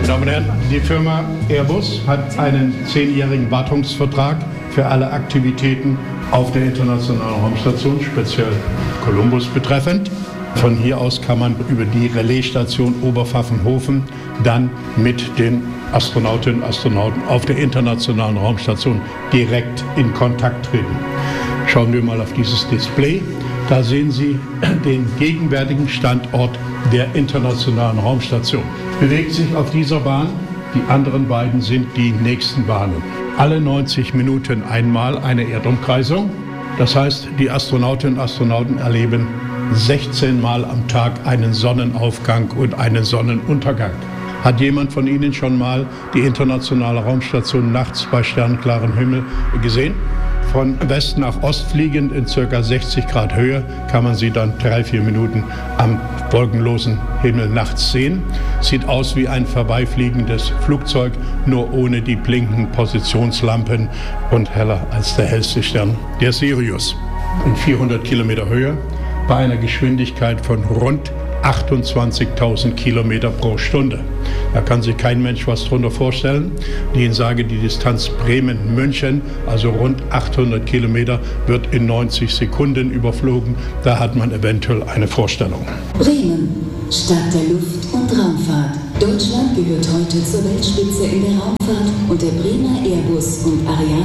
Meine Damen und Herren, die Firma Airbus hat einen 10-jährigen Wartungsvertrag für alle Aktivitäten auf der internationalen Raumstation, speziell Columbus betreffend. Von hier aus kann man über die Relaisstation Oberpfaffenhofen dann mit den Astronautinnen und Astronauten auf der internationalen Raumstation direkt in Kontakt treten. Schauen wir mal auf dieses Display. Da sehen Sie den gegenwärtigen Standort der internationalen Raumstation. Bewegt sich auf dieser Bahn. Die anderen beiden sind die nächsten Bahnen. Alle 90 Minuten einmal eine Erdumkreisung. Das heißt, die Astronautinnen und Astronauten erleben 16 Mal am Tag einen Sonnenaufgang und einen Sonnenuntergang. Hat jemand von Ihnen schon mal die internationale Raumstation nachts bei sternklarem Himmel gesehen? Von West nach Ost fliegend in ca. 60 Grad Höhe kann man sie dann 3-4 Minuten am wolkenlosen Himmel nachts sehen. Sieht aus wie ein vorbeifliegendes Flugzeug, nur ohne die blinkenden Positionslampen und heller als der hellste Stern, der Sirius. In 400 Kilometer Höhe bei einer Geschwindigkeit von rund 28.000 Kilometer pro Stunde. Da kann sich kein Mensch was drunter vorstellen. Die Ihnen sage, die Distanz Bremen-München, also rund 800 Kilometer, wird in 90 Sekunden überflogen. Da hat man eventuell eine Vorstellung. Bremen, Stadt der Luft- und Raumfahrt. Deutschland gehört heute zur Weltspitze in der Raumfahrt und der Bremer Airbus und Ariane